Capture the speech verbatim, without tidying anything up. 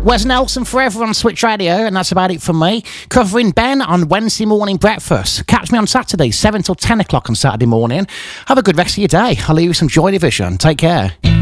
Wes Nelson forever on Switch Radio, and that's about it for me. Covering Ben on Wednesday morning breakfast. Catch me on Saturday, seven till ten o'clock on Saturday morning. Have a good rest of your day. I'll leave you some Joy Division. Take care.